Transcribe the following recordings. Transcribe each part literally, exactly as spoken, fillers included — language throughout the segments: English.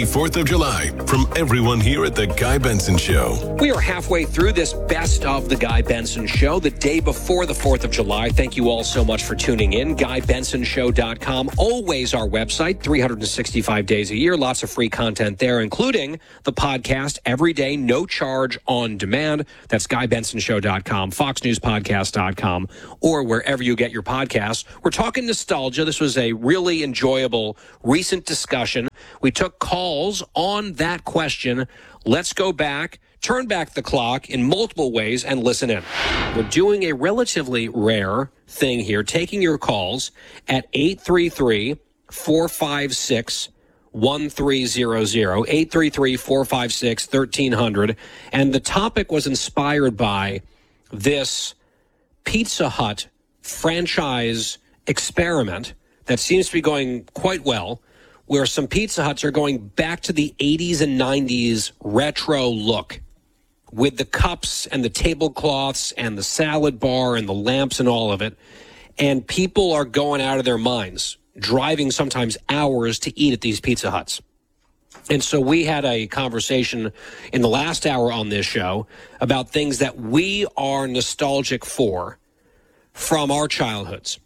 fourth of July from everyone here at The Guy Benson Show. We are halfway through this best of The Guy Benson Show, the day before the fourth of July. Thank you all so much for tuning in. guy benson show dot com, always our website, three hundred sixty-five days a year. Lots of free content there, including the podcast every day, no charge on demand. That's guy benson show dot com, fox news podcast dot com, or wherever you get your podcasts. We're talking nostalgia. This was a really enjoyable recent discussion. We took calls on that question. Let's go back, turn back the clock in multiple ways, and listen in. We're doing a relatively rare thing here, taking your calls at eight three three, four five six, one three zero zero, eight three three, four five six, one three zero zero. And the topic was inspired by this Pizza Hut franchise experiment that seems to be going quite well, where some Pizza Huts are going back to the eighties and nineties retro look with the cups and the tablecloths and the salad bar and the lamps and all of it. And people are going out of their minds, driving sometimes hours to eat at these Pizza Huts. And so we had a conversation in the last hour on this show about things that we are nostalgic for from our childhoods.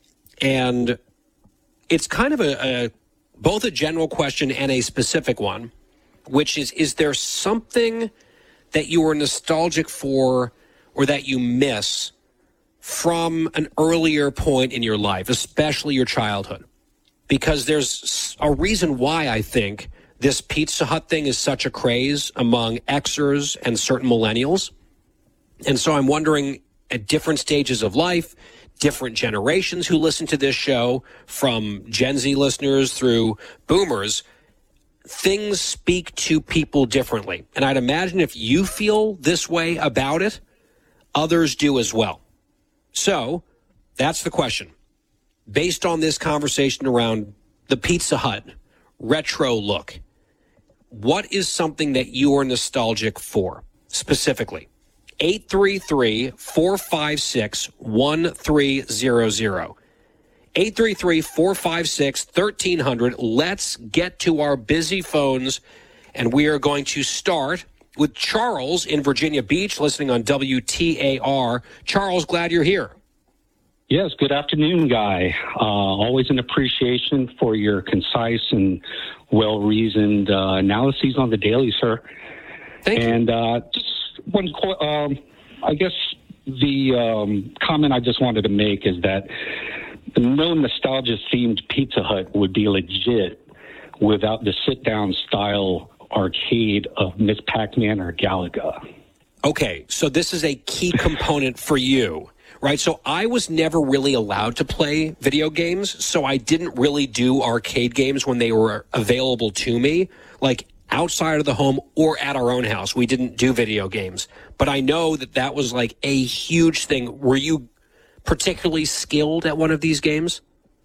And it's kind of a, a both a general question and a specific one, which is, is there something that you are nostalgic for or that you miss from an earlier point in your life, especially your childhood? Because there's a reason why I think this Pizza Hut thing is such a craze among Xers and certain millennials. And so I'm wondering, at different stages of life, different generations who listen to this show, from Gen Z listeners through boomers, things speak to people differently. And I'd imagine if you feel this way about it, others do as well. So that's the question. Based on this conversation around the Pizza Hut retro look, what is something that you are nostalgic for specifically? eight three three, four five six, one three zero zero. eight three three, four five six, one three zero zero. Let's get to our busy phones, and we are going to start with Charles in Virginia Beach, listening on W T A R. Charles, glad you're here. Yes, good afternoon, Guy. Uh, always an appreciation for your concise and well-reasoned uh, analyses on the daily, sir. Thank you. And uh, just one, um, I guess the um, comment I just wanted to make is that no nostalgia-themed Pizza Hut would be legit without the sit-down style arcade of Miss Pac-Man or Galaga. Okay, so this is a key component for you, right? So I was never really allowed to play video games, so I didn't really do arcade games when they were available to me. Like, outside of the home or at our own house, we didn't do video games. But I know that that was like a huge thing. Were you particularly skilled at one of these games?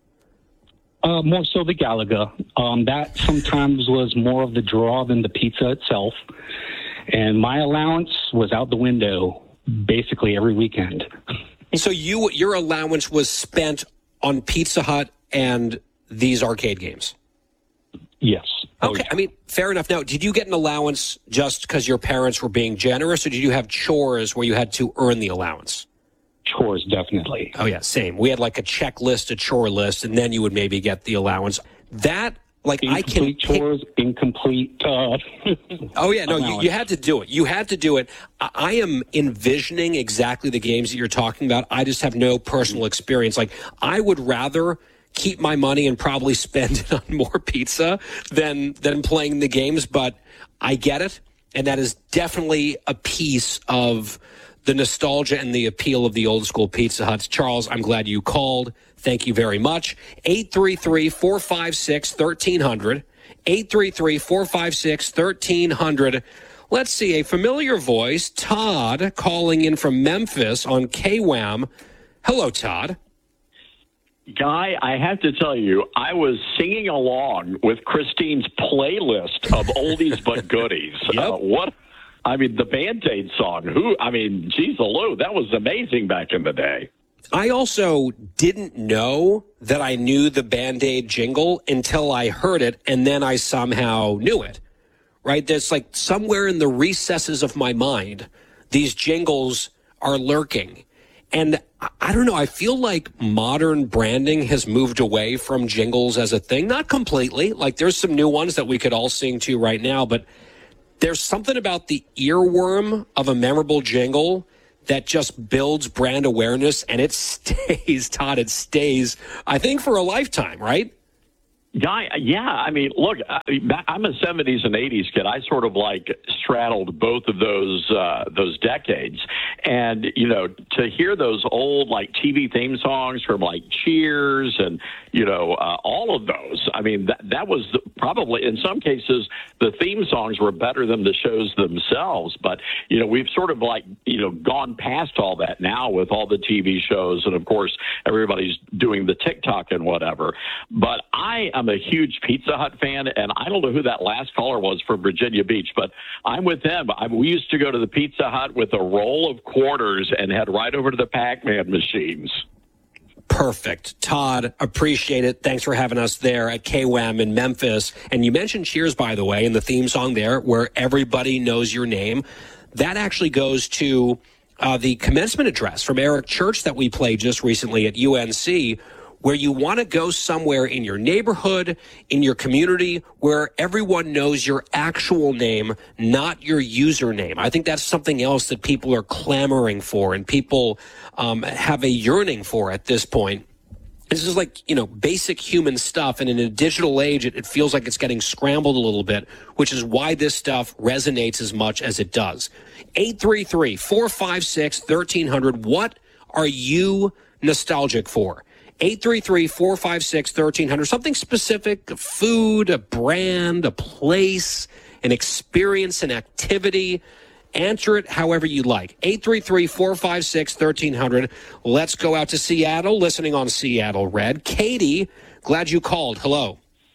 Uh, more so the Galaga. Um, that sometimes was more of the draw than the pizza itself. And my allowance was out the window basically every weekend. So you your allowance was spent on Pizza Hut and these arcade games? Yes. Okay, oh, yeah. I mean, fair enough. Now, did you get an allowance just because your parents were being generous, or did you have chores where you had to earn the allowance? Chores, definitely. Oh, yeah, same. We had like a checklist, a chore list, and then you would maybe get the allowance. That, like, I can... Incomplete chores, incomplete... Uh, oh, yeah, no, you, you had to do it. You had to do it. I, I am envisioning exactly the games that you're talking about. I just have no personal experience. Like, I would rather keep my money and probably spend it on more pizza than than playing the games, but I get it, and that is definitely a piece of the nostalgia and the appeal of the old school Pizza Huts. Charles, I'm glad you called. Thank you very much. eight three three, four five six, one three zero zero. eight three three, four five six, one three zero zero. Let's see, a familiar voice, Todd, calling in from Memphis on K W A M. Hello, Todd. Guy, I have to tell you, I was singing along with Christine's playlist of oldies but goodies. Yep. Uh, what? I mean, the Band-Aid song. Who? I mean, geez, Lou, that was amazing back in the day. I also didn't know that I knew the Band-Aid jingle until I heard it, and then I somehow knew it, right? There's like somewhere in the recesses of my mind, these jingles are lurking. And I don't know, I feel like modern branding has moved away from jingles as a thing. Not completely. Like there's some new ones that we could all sing to right now, but there's something about the earworm of a memorable jingle that just builds brand awareness, and it stays, Todd, it stays, I think, for a lifetime, right? Guy, yeah, I mean, look, I'm a seventies and eighties kid. I sort of like straddled both of those uh, those decades, and you know, to hear those old like T V theme songs from like Cheers and you know uh, all of those. I mean, that that was the, probably in some cases the theme songs were better than the shows themselves. But you know, we've sort of like you know gone past all that now with all the T V shows, and of course everybody's doing the TikTok and whatever. But I am a huge Pizza Hut fan, and I don't know who that last caller was from Virginia Beach, but I'm with them. I, we used to go to the Pizza Hut with a roll of quarters and head right over to the Pac-Man machines. Perfect. Todd, appreciate it. Thanks for having us there at K W A M in Memphis. And you mentioned Cheers, by the way, in the theme song there, where everybody knows your name. That actually goes to uh, the commencement address from Eric Church that we played just recently at U N C, where you want to go somewhere in your neighborhood, in your community, where everyone knows your actual name, not your username. I think that's something else that people are clamoring for and people um, have a yearning for at this point. This is like, you know, basic human stuff. And in a digital age, it, it feels like it's getting scrambled a little bit, which is why this stuff resonates as much as it does. eight three three, four five six, one three zero zero. What are you nostalgic for? eight three three, four five six, one three zero zero. Something specific, a food, a brand, a place, an experience, an activity. Answer it however you like. eight three three, four five six, one three zero zero. Let's go out to Seattle, listening on Seattle Red. Katie, glad you called. Hello.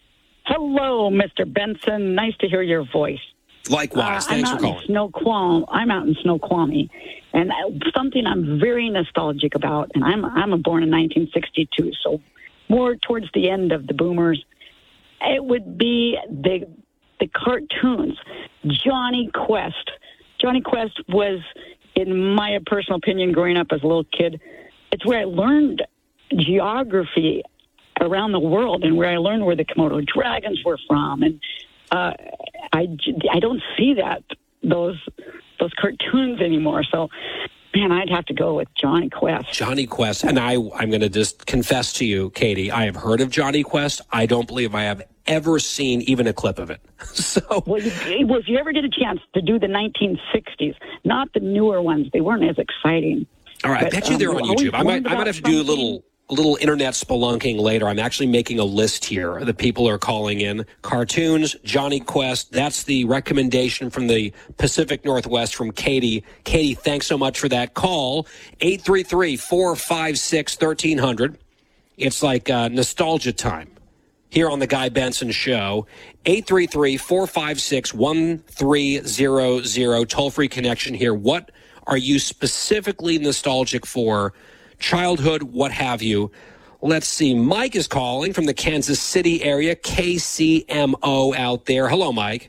Hello, Mister Benson. Nice to hear your voice. Likewise. Uh, Thanks I'm for out calling. In Snoqualmie. I'm out in Snoqualmie. And something I'm very nostalgic about, and I'm I'm born in nineteen sixty-two, so more towards the end of the boomers, it would be the the cartoons. Johnny Quest. Johnny Quest was, in my personal opinion, growing up as a little kid, it's where I learned geography around the world and where I learned where the Komodo dragons were from. And uh, I, I don't see that, those those cartoons anymore. So, man, I'd have to go with Johnny Quest. Johnny Quest. And I, I'm going to just confess to you, Katie, I have heard of Johnny Quest. I don't believe I have ever seen even a clip of it. So, well, you, well, if you ever get a chance to do the nineteen sixties, not the newer ones, they weren't as exciting. All right, but, I bet you um, they're on YouTube. I might, I might have to do a something. little a little internet spelunking later. I'm actually making a list here that people are calling in. Cartoons, Johnny Quest. That's the recommendation from the Pacific Northwest from Katie. Katie, thanks so much for that call. eight three three, four five six, one three zero zero. It's like uh, nostalgia time here on the Guy Benson Show. eight three three, four five six, one three zero zero. Toll-free connection here. What are you specifically nostalgic for? Childhood, what have you? Let's see. Mike is calling from the Kansas City area. K C M O out there. Hello, Mike.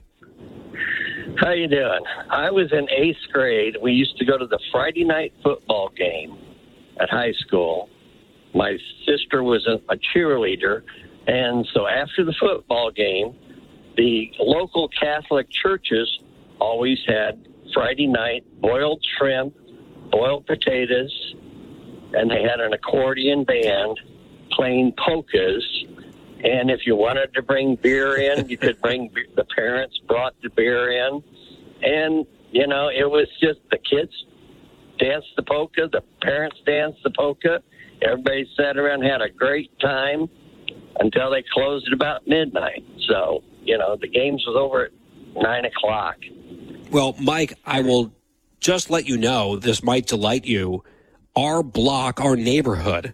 How you doing? I was in eighth grade. We used to go to the Friday night football game at high school. My sister was a, a cheerleader, and so after the football game, the local Catholic churches always had Friday night boiled shrimp, boiled potatoes, and they had an accordion band playing polkas. And if you wanted to bring beer in, you could bring beer. The parents brought the beer in. And, you know, it was just the kids danced the polka, the parents danced the polka. Everybody sat around, had a great time until they closed at about midnight. So, you know, the games was over at nine o'clock. Well, Mike, I will just let you know, this might delight you. Our block, our neighborhood,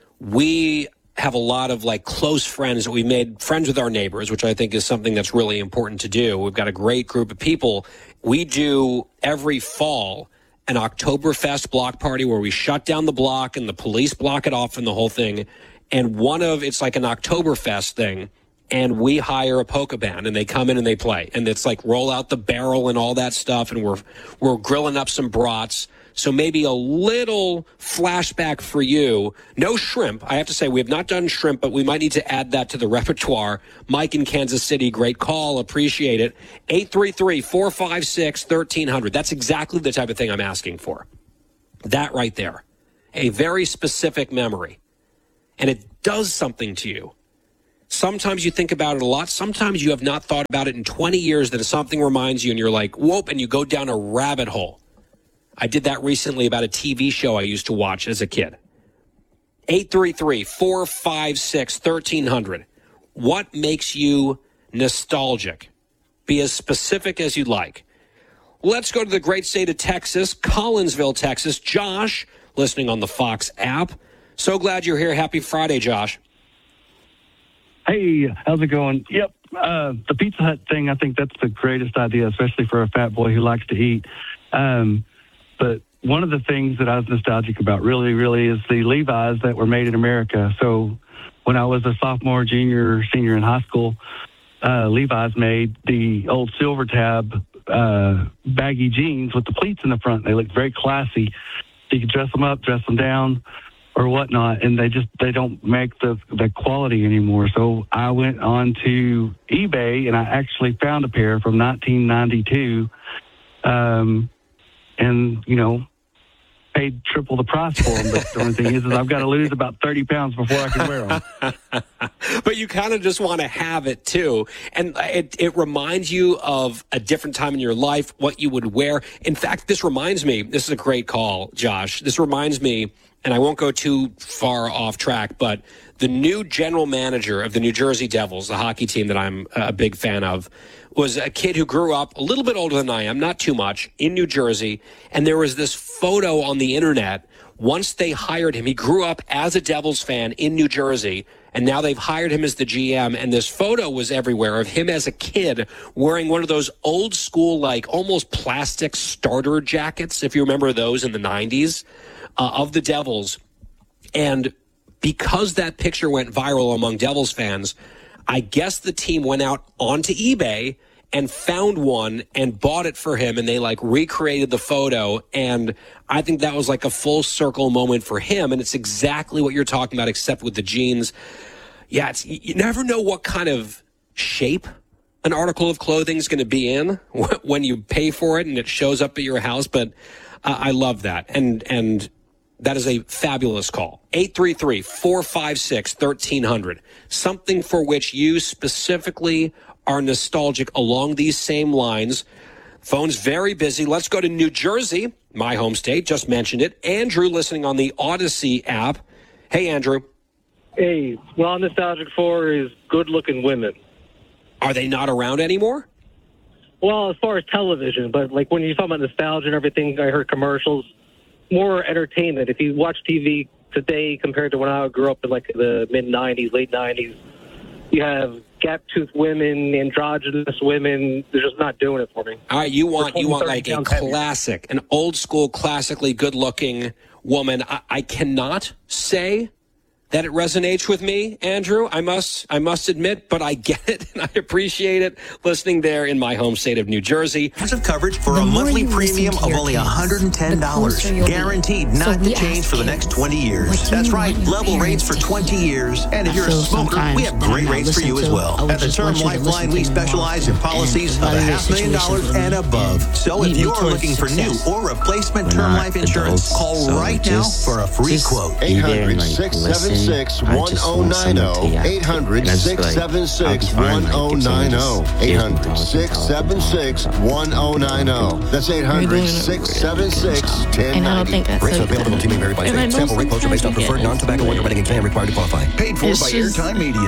we have a lot of like close friends that we made friends with our neighbors, which I think is something that's really important to do. We've got a great group of people. We do every fall an Oktoberfest block party where we shut down the block and the police block it off and the whole thing. And one of, it's like an Oktoberfest thing. And we hire a polka band and they come in and they play. And it's like roll out the barrel and all that stuff. And we're, we're grilling up some brats. So maybe a little flashback for you. No shrimp. I have to say we have not done shrimp, but we might need to add that to the repertoire. Mike in Kansas City, great call. Appreciate it. eight three three, four five six, one three zero zero. That's exactly the type of thing I'm asking for. That right there. A very specific memory. And it does something to you. Sometimes you think about it a lot. Sometimes you have not thought about it in twenty years that something reminds you and you're like, whoop, and you go down a rabbit hole. I did that recently about a T V show I used to watch as a kid. eight three three, four five six, one three zero zero. What makes you nostalgic? Be as specific as you'd like. Let's go to the great state of Texas, Collinsville, Texas. Josh, listening on the Fox app. So glad you're here. Happy Friday, Josh. Hey, how's it going? Yep, uh, the Pizza Hut thing, I think that's the greatest idea, especially for a fat boy who likes to eat. Um, but one of the things that I was nostalgic about really, really is the Levi's that were made in America. So when I was a sophomore, junior, senior in high school, uh, Levi's made the old silver tab uh, baggy jeans with the pleats in the front. They looked very classy. So you could dress them up, dress them down, or whatnot, and they just they don't make the the quality anymore. So I went on to eBay and I actually found a pair from nineteen ninety-two, um, and you know, paid triple the price for them. But the only thing is, is I've got to lose about thirty pounds before I can wear them. But you kind of just want to have it too, and it it reminds you of a different time in your life, what you would wear. In fact, this reminds me. This is a great call, Josh. This reminds me. And I won't go too far off track, but the new general manager of the New Jersey Devils, the hockey team that I'm a big fan of, was a kid who grew up a little bit older than I am, not too much, in New Jersey. And there was this photo on the internet. Once they hired him, he grew up as a Devils fan in New Jersey, and now they've hired him as the G M. And this photo was everywhere of him as a kid wearing one of those old school, like almost plastic starter jackets, if you remember those in the nineties. Uh, of the Devils. And because that picture went viral among Devils fans, I guess the team went out onto eBay and found one and bought it for him, and they like recreated the photo. And I think that was like a full circle moment for him. And it's exactly what you're talking about, except with the jeans. Yeah, it's, you never know what kind of shape an article of clothing is going to be in when you pay for it and it shows up at your house. But uh, I love that. And, and, that is a fabulous call. eight three three, four five six, one three zero zero. Something for which you specifically are nostalgic along these same lines. Phone's very busy. Let's go to New Jersey, my home state. Just mentioned it. Andrew, listening on the Odyssey app. Hey, Andrew. Hey, what I'm nostalgic for is good-looking women. Are they not around anymore? Well, as far as television, but like when you talk about nostalgia and everything, I heard commercials. More entertainment. If you watch T V today compared to when I grew up in like the mid nineties, late nineties, you have gap-toothed women, androgynous women. They're just not doing it for me. All right, you want you want like a classic, an old school, classically good-looking woman. I, I cannot say that it resonates with me, Andrew. I must I must admit, but I get it and I appreciate it listening there in my home state of New Jersey. Of coverage for a monthly premium of only one hundred ten dollars. Guaranteed not to change for the next twenty years. That's right, level rates for twenty years. And if you're a smoker, we have great rates for you as well. At the Term Lifeline, we specialize in policies of a half million dollars and above. So if you're looking for new or replacement term life insurance, call right now for a free quote. eight hundred, six seven six, one oh nine oh. eight hundred, six seven six, one oh nine oh. eight hundred, six seven six, one oh nine oh. That's eight hundred, six seven six, one oh nine oh. Rates are available to be varied by state. Sample rate quotes are based on preferred non-tobacco underwriting exam required to qualify. Paid for by Airtime Media.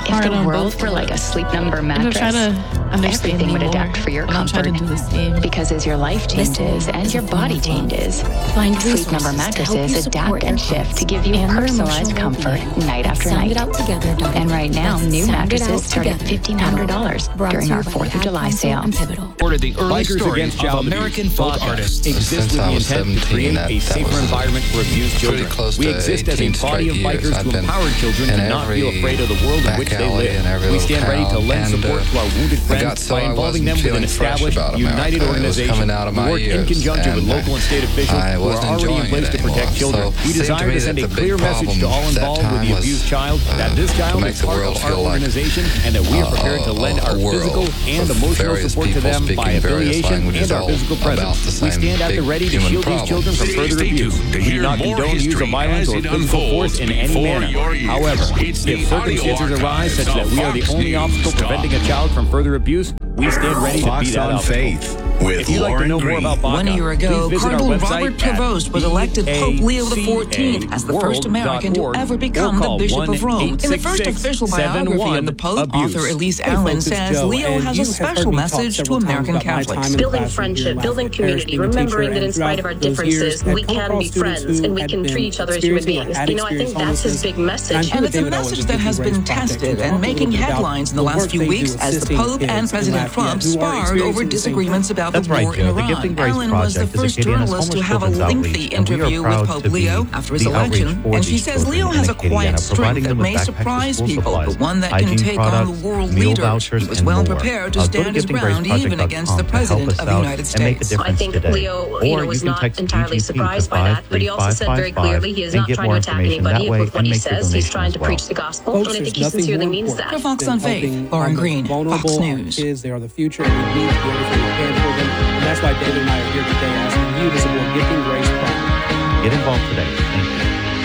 If the world were like a Sleep Number mattress, everything would adapt for your comfort. Because as your life changes and your body changes, Sleep Number mattresses adapt and shift to give you personalized comfort night after night. And right now, new mattresses start at fifteen hundred dollars during our fourth of July sale. Reported the early Bikers story Against of Child American Abuse. folk Both artists artists exist with the intent to create a safer environment for abused children. We exist as a body of bikers to empower children to not feel afraid of the world in which they live. We stand ready to lend support to our wounded friends by involving them with an established, united organization. We work in conjunction with local and state officials who are already in place to protect children. We desire to send a clear message to all involved with the abused child that this child is part of our organization and that we are prepared to lend our physical and emotional support to them by affiliation and our physical presence. We stand at the ready to shield these children from further abuse. We do not condone use of violence or physical force in any manner. However, if circumstances arise such that we are the only obstacle preventing a child from further abuse, we stand ready to be that obstacle. If you'd like to know more about B A C A, One year ago, please visit our Cardinal website Robert Prevost was elected Pope Leo the fourteenth as the first American to ever become the Bishop of Rome. In the first official biography of the Pope, author Elise Allen says Leo has a special message to American Catholics. Building friendship, building community, remembering that in spite of our differences, we can be friends and we can treat each other as human beings. You know, I think that's his big message. And it's a message that has been tested and making headlines in the last few weeks as the Pope and President Trump sparred over disagreements about the war in Iran. Allen was the first journalist to have a lengthy interview with Pope Leo after his election, and she says Leo has a quiet strength that may surprise people, but one that can take on the world leader. He was well prepared to stand his ground even against the President of the United States. I think Leo, you know, was not entirely surprised by that, but he also said very clearly he is not trying to attack anybody with what he says. He's trying to preach the gospel, and I think he sincerely means that. For Fox on Faith, Lauren Green, Fox News. Kids, they are the future, and we need to do everything we can for them. And that's why David and I are here today asking you to support Gifting Grace Prime. Get involved today. Thank you.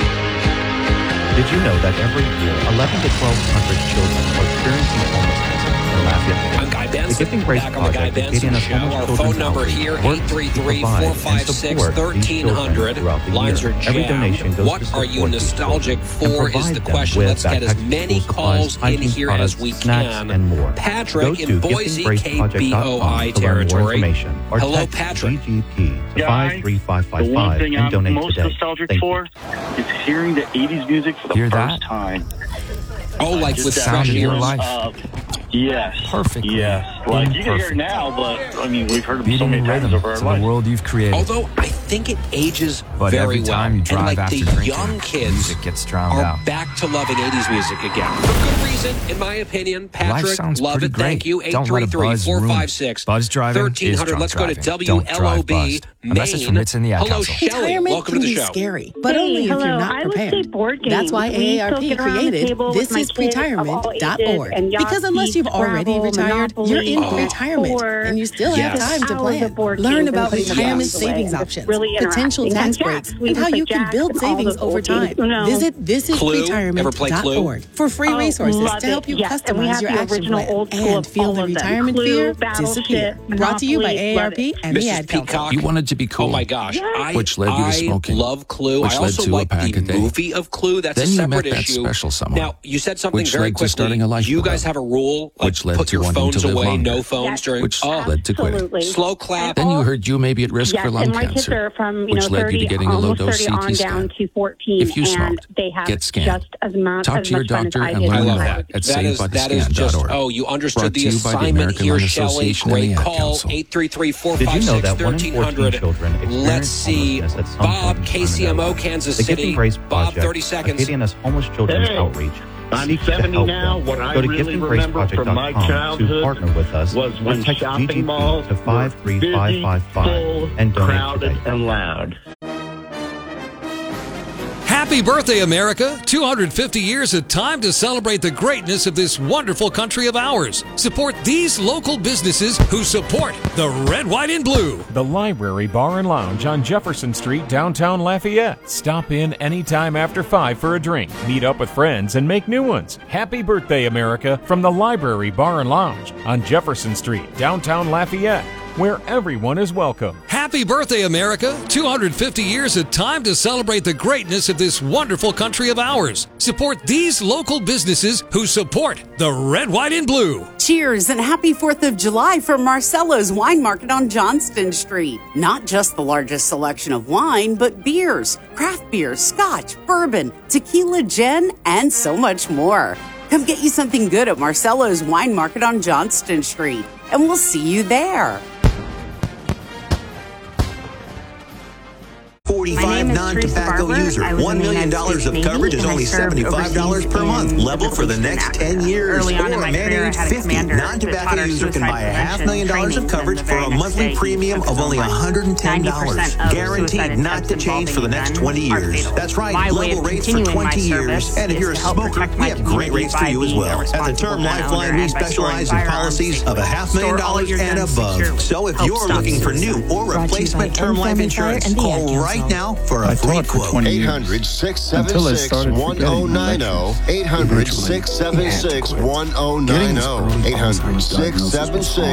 Did you know that every year, eleven to twelve hundred children are experiencing homelessness in Lafayette? I'm Guy Benson, back on the Guy Benson Show. Our phone number here, eight three three, four five six, one three zero zero. Lines are jammed. What are you nostalgic for is the question. Let's get as many calls in here as we can. Patrick in Boise, K B O I territory. Hello, Patrick. five three five five The one five thing and I'm donate most today. nostalgic Thank for is hearing the eighties music for the Hear first that? time. Oh, like Just with that fresh feeling ears? of- Yes. Perfect. Yes. Like you can hear it now, but I mean, we've heard them so many times over our to life. the world you've created. Although I think it ages But very every time well. you drive and like after the drinking, young kids music gets drowned are out. back to loving eighties music again. For good reason, in my opinion. Patrick, Life sounds love pretty it. great. Thank you. Don't let a buzz ruin it. eight three three, four five six, Buzz driving one three is zero zero. drunk Let's go to driving. W Don't L O drive B, buzzed. A Maine. message from It's in the Ad Hello, Council. Shelley. Retirement Welcome can to the be show. scary, but Hey, only hello. if you're I not would say prepared. board That's games. why We A A R still P get around the created table with This my Is kids of all Retirement dot org. ages, and Because unless you've Yahtzee, already Scrabble, retired, you're in Monopoly, retirement, Four, and you still yes. have time to hours plan. of board Learn games about and putting retirement games away, savings and it's options, really potential interacting. tax And breaks, jacks, we and how play you can jacks build and all savings the over old games. time. Uno. Visit this is Clue? Ever retirement play dot Clue? org for free Oh, resources love to help it. you Yes, and we customize have your the action original plan old school and of feel all the of them. retirement Clue, fear Battleship, disappear. Brought to you by Monopoly, A A R love P it. and the Missus Ad Council. Peacock. You wanted to be cool. Oh my gosh, I, Which led you to I smoking. love Clue. Which I led also to a like pack the a day. movie of Clue. That's Then a you separate met that issue. special someone. Now, you said something Which very led to quickly. starting a life you with guys them. have a rule, like Which led put to your wanting phones to live away, longer. no phones Yes. during. Which oh, led to quitting. Absolutely. slow clap. Then you heard you may be at risk Yes, for lung and my kids cancer, are from you which know led thirty, you to getting a almost low-dose thirty C on T down scan. to fourteen, If you and smoked, they have get scanned. just as much Talk as to your much fun doctor as I and did. learn I love more that. at That is saved by the that is scan just. dot org. Oh, you understood Brought the to you by the assignment American here, Lung Shelley. Association and Great the Ad call. Council. eight three three, four Did you five know six, that one one in three fourteen zero zero. children Let's experience see. homelessness at some Bob, point in K C M O, their life? Kansas The City. Gifting Grace Bob, Project, thirty seconds. Acadiana's Homeless Children's Hey, Outreach. I'm Seek to seventy help now. them. What I Go to really gifting grace remember project from dot my com to childhood partner with us was or when text shopping G G P malls to five three five five full, five and donate crowded, today. and loud. Happy birthday, America! two hundred fifty years of time to celebrate the greatness of this wonderful country of ours. Support these local businesses who support the Red, White, and Blue. The Library Bar and Lounge on Jefferson Street, downtown Lafayette. Stop in anytime after five for a drink. Meet up with friends and make new ones. Happy birthday, America, from the Library Bar and Lounge on Jefferson Street, downtown Lafayette. where everyone is welcome. Happy birthday, America! two hundred fifty years of time to celebrate the greatness of this wonderful country of ours. Support these local businesses who support the Red, White, and Blue. Cheers and happy fourth of July from Marcello's Wine Market on Johnston Street. Not just the largest selection of wine, but beers, craft beer, scotch, bourbon, tequila, gin, and so much more. Come get you something good at Marcello's Wine Market on Johnston Street, and we'll see you there. forty-five non-tobacco user. one million dollars of coverage is only seventy-five dollars per month. Level for the next ten years. Or a man age fifty. Non-tobacco user can buy a half million dollars of coverage for a monthly premium of only one hundred ten dollars. Guaranteed not to change for the next twenty years. That's right. Level rates for twenty years. And if you're a smoker, we have great rates for you as well. At the Term Lifeline, we specialize in policies of a half million dollars and above. So if you're looking for new or replacement term life insurance, call right now for a free quote. eight hundred, six seven six, one oh nine oh. eight hundred, six seven six, one oh nine oh. eight hundred, six seven six